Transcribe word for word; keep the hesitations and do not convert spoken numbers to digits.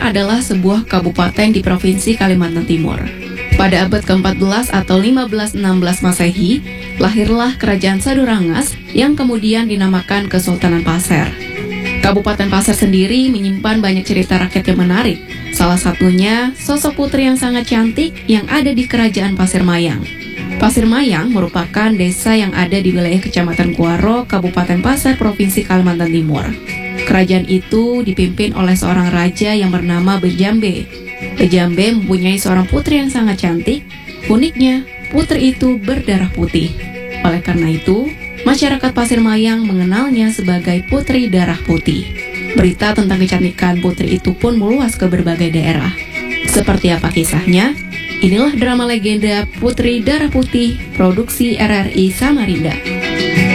adalah sebuah kabupaten di Provinsi Kalimantan Timur. Pada abad keempat belas atau lima belas enam belas Masehi, lahirlah Kerajaan Sadurangas yang kemudian dinamakan Kesultanan Pasir. Kabupaten Pasir sendiri menyimpan banyak cerita rakyat yang menarik. Salah satunya sosok putri yang sangat cantik yang ada di Kerajaan Pasir Mayang. Pasir Mayang merupakan desa yang ada di wilayah Kecamatan Kuaro, Kabupaten Pasir, Provinsi Kalimantan Timur. Kerajaan itu dipimpin oleh seorang raja yang bernama Bejambe. Bejambe mempunyai seorang putri yang sangat cantik. Uniknya, putri itu berdarah putih. Oleh karena itu, masyarakat Pasir Mayang mengenalnya sebagai Putri Darah Putih. Berita tentang kecantikan putri itu pun meluas ke berbagai daerah. Seperti apa kisahnya? Inilah drama legenda Putri Darah Putih, produksi R R I Samarinda.